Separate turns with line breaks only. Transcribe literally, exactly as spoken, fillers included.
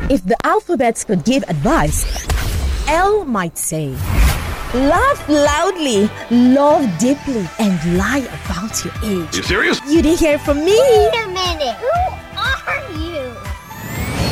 If the alphabets could give advice, L might say, laugh loudly, love deeply, and lie about your age.
You serious?
You didn't hear it from me.
Wait a minute. Who